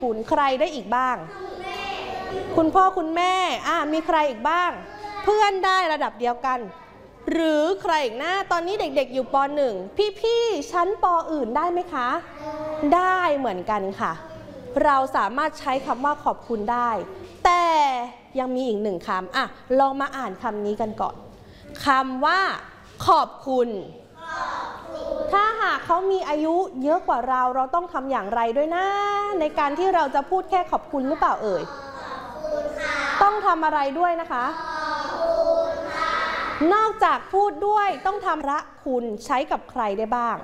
คุณใครได้อีกบ้างคุณพ่อคุณแม่มีใครอีกบ้างเพื่อนได้ระดับเดียวกันหรือใครอีกนะตอนนี้เด็กๆอยู่ป.1 พี่ๆชั้นป.อื่นได้ไหมคะได้เหมือนกันค่ะเราสามารถใช้คำว่าขอบคุณได้แต่ยังมีอีกหนึ่งคำลองมาอ่านคำนี้กันก่อนคำว่าขอบคุณถ้าหากเขามีอายุเยอะกว่าเราต้องทำอย่างไรด้วยนะในการที่เราจะพูดแค่ขอบคุณหรือเปล่าเอ่ยต้องทำอะไรด้วยนะคะนอกจากพูดด้วยต้องทำพระคุณใช้กับใครได้บ้าง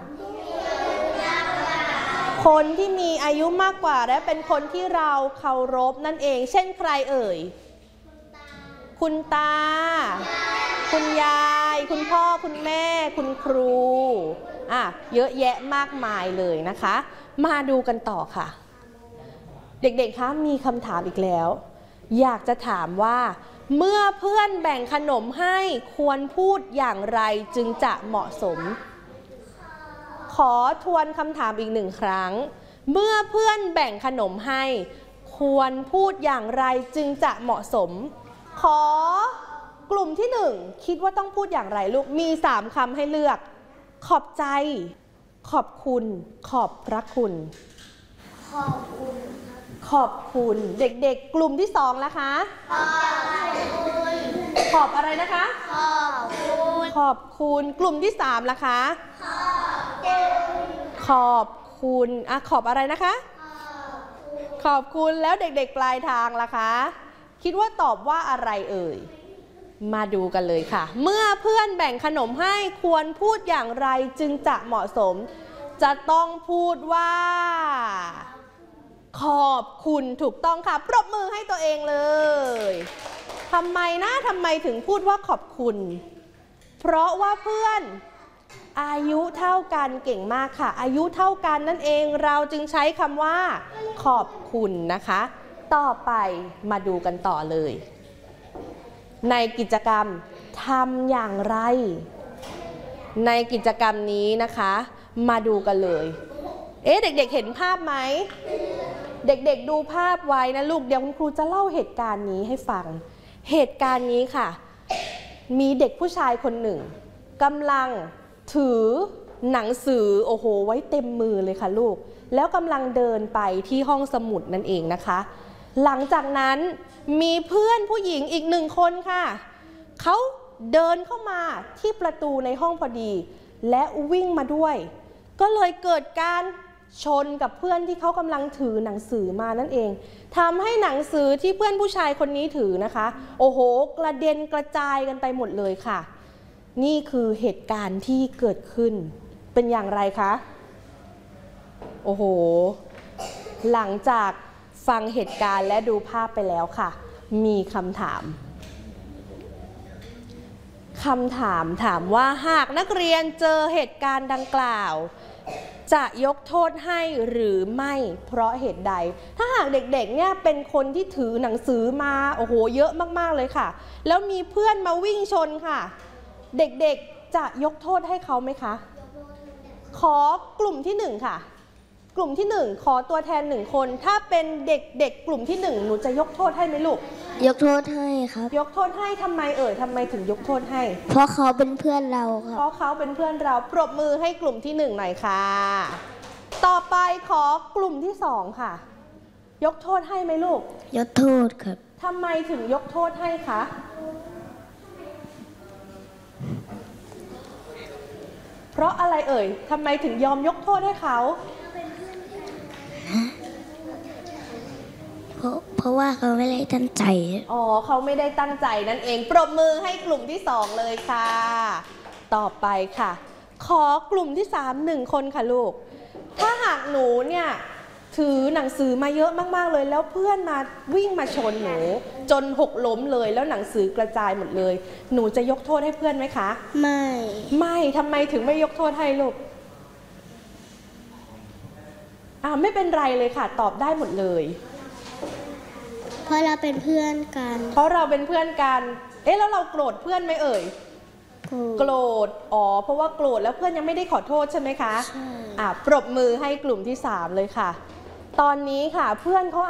คนที่มีอายุมากกว่าและเป็นคนที่เราเคารพนั่นเองเช่นใครเอ่ยคุณตาคุณยายคุณพ่อคุณแม่คุณครูเยอะแยะมากมายเลยนะคะมาดูกันต่อค่ะเด็กๆคะมีคำถามอีกแล้วอยากจะถามว่าเมื่อเพื่อนแบ่งขนมให้ควรพูดอย่างไรจึงจะเหมาะสมขอทวนคำถามอีกหนึ่งครั้งเมื่อเพื่อนแบ่งขนมให้ควรพูดอย่างไรจึงจะเหมาะสมขอกลุ่มที่1คิดว่าต้องพูดอย่างไรลูกมี3คำให้เลือกขอบใจขอบคุณขอบพระคุณขอบคุณขอบคุณเด็กๆกลุ่มที่2ล่ะคะขอบอะไรนะคะขอบคุณขอบคุณกลุ่มที่3ล่ะคะขอบคุณขอบอะไรนะคะขอบคุณแล้วเด็กๆปลายทางล่ะคะคิดว่าตอบว่าอะไรเอ่ยมาดูกันเลยค่ะเมื่อเพื่อนแบ่งขนมให้ควรพูดอย่างไรจึงจะเหมาะสมจะต้องพูดว่าขอบคุณถูกต้องค่ะปรบมือให้ตัวเองเลยทำไมถึงพูดว่าขอบคุณเพราะว่าเพื่อนอายุเท่ากันเก่งมากค่ะอายุเท่ากันนั่นเองเราจึงใช้คำว่าขอบคุณนะคะต่อไปมาดูกันต่อเลยในกิจกรรมทำอย่างไรในกิจกรรมนี้นะคะมาดูกันเลยเด็กๆเห็นภาพไหมเด็กๆดูภาพไว้นะลูกเดี๋ยวคุณครูจะเล่าเหตุการณ์นี้ให้ฟังเหตุการณ์นี้ค่ะมีเด็กผู้ชายคนหนึ่งกำลังถือหนังสือไว้เต็มมือเลยค่ะลูกแล้วกำลังเดินไปที่ห้องสมุดนั่นเองนะคะหลังจากนั้นมีเพื่อนผู้หญิงอีก1คนค่ะเขาเดินเข้ามาที่ประตูในห้องพอดีและวิ่งมาด้วยก็เลยเกิดการชนกับเพื่อนที่เขากำลังถือหนังสือมานั่นเองทำให้หนังสือที่เพื่อนผู้ชายคนนี้ถือนะคะกระเด็นกระจายกันไปหมดเลยค่ะนี่คือเหตุการณ์ที่เกิดขึ้นเป็นอย่างไรคะหลังจากฟังเหตุการณ์และดูภาพไปแล้วค่ะมีคำถามถามว่าหากนักเรียนเจอเหตุการณ์ดังกล่าวจะยกโทษให้หรือไม่เพราะเหตุใดถ้าหากเด็กๆเนี่ยเป็นคนที่ถือหนังสือมาเยอะมากๆเลยค่ะแล้วมีเพื่อนมาวิ่งชนค่ะเด็กๆจะยกโทษให้เขาไหมคะขอกลุ่มที่1ค่ะกลุ่มที่1ขอตัวแทน1คนถ้าเป็นเด็กๆกลุ่มที่1หนูจะยกโทษให้ไหมลูกยกโทษให้ครับยกโทษให้ทำไมทำไมถึงยกโทษให้เพราะเขาเป็นเพื่อนเราครับเพราะเขาเป็นเพื่อนเราปรบมือให้กลุ่มที่1หน่อยค่ะต่อไปขอกลุ่มที่2ค่ะยกโทษให้ไหมลูกยกโทษครับทำไมถึงยกโทษให้คะเพราะอะไรทำไมถึงยอมยกโทษให้เขาเพราะว่าเขาไม่ได้ตั้งใจเขาไม่ได้ตั้งใจนั่นเองปรบมือให้กลุ่มที่2เลยค่ะต่อไปค่ะขอกลุ่มที่3 1คนค่ะลูกถ้าหากหนูเนี่ยถือหนังสือมาเยอะมากๆเลยแล้วเพื่อนมาวิ่งมาชนหนูจนหกล้มเลยแล้วหนังสือกระจายหมดเลยหนูจะยกโทษให้เพื่อนไหมคะไม่ทำไมถึงไม่ยกโทษให้ลูกไม่เป็นไรเลยค่ะตอบได้หมดเลยเพราะเราเป็นเพื่อนกันแล้วเราโกรธเพื่อนไหมโกรธเพราะว่าโกรธแล้วเพื่อนยังไม่ได้ขอโทษใช่ไหมคะใช่ปรบมือให้กลุ่มที่3เลยค่ะตอนนี้ค่ะเพื่อนเขา